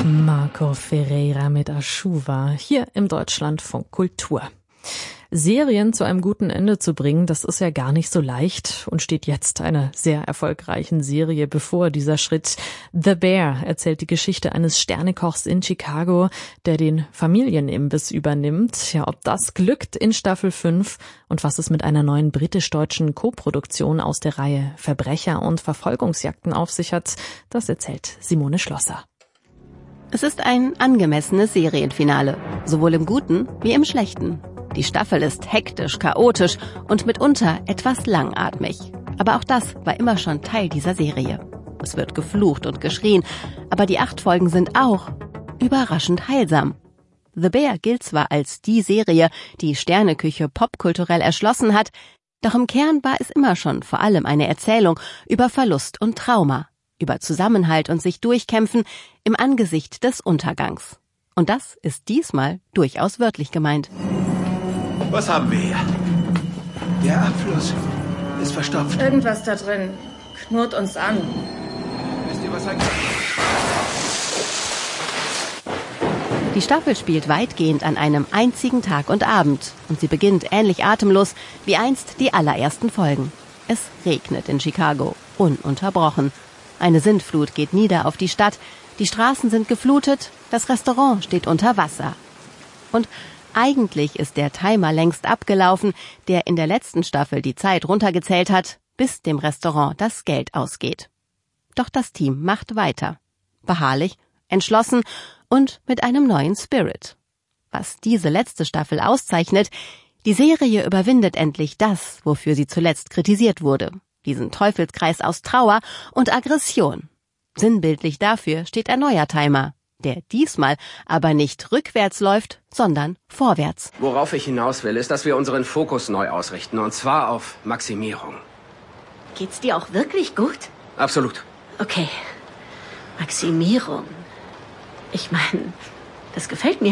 Marco Ferreira mit Aschuva hier im Deutschlandfunk Kultur. Serien zu einem guten Ende zu bringen, das ist ja gar nicht so leicht und steht jetzt einer sehr erfolgreichen Serie bevor. Dieser Schritt The Bear erzählt die Geschichte eines Sternekochs in Chicago, der den Familienimbiss übernimmt. Ja, ob das glückt in Staffel 5 und was es mit einer neuen britisch-deutschen Koproduktion aus der Reihe Verbrecher und Verfolgungsjagden auf sich hat, das erzählt Simone Schlosser. Es ist ein angemessenes Serienfinale, sowohl im Guten wie im Schlechten. Die Staffel ist hektisch, chaotisch und mitunter etwas langatmig. Aber auch das war immer schon Teil dieser Serie. Es wird geflucht und geschrien, aber die 8 Folgen sind auch überraschend heilsam. The Bear gilt zwar als die Serie, die Sterneküche popkulturell erschlossen hat, doch im Kern war es immer schon vor allem eine Erzählung über Verlust und Trauma, über Zusammenhalt und sich durchkämpfen im Angesicht des Untergangs. Und das ist diesmal durchaus wörtlich gemeint. Was haben wir hier? Der Abfluss ist verstopft. Irgendwas da drin knurrt uns an. Wisst ihr, was ein... Die Staffel spielt weitgehend an einem einzigen Tag und Abend und sie beginnt ähnlich atemlos wie einst die allerersten Folgen. Es regnet in Chicago, ununterbrochen. Eine Sintflut geht nieder auf die Stadt, die Straßen sind geflutet, das Restaurant steht unter Wasser. Und eigentlich ist der Timer längst abgelaufen, der in der letzten Staffel die Zeit runtergezählt hat, bis dem Restaurant das Geld ausgeht. Doch das Team macht weiter. Beharrlich, entschlossen und mit einem neuen Spirit. Was diese letzte Staffel auszeichnet, die Serie überwindet endlich das, wofür sie zuletzt kritisiert wurde. Diesen Teufelskreis aus Trauer und Aggression. Sinnbildlich dafür steht ein neuer Timer, der diesmal aber nicht rückwärts läuft, sondern vorwärts. Worauf ich hinaus will, ist, dass wir unseren Fokus neu ausrichten, und zwar auf Maximierung. Geht's dir auch wirklich gut? Absolut. Okay. Maximierung. Ich meine, das gefällt mir.